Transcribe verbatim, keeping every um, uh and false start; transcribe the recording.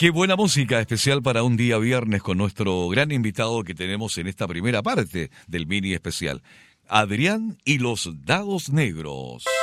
Qué buena música, especial para un día viernes con nuestro gran invitado que tenemos en esta primera parte del mini especial, Adrián y los Dados Negros.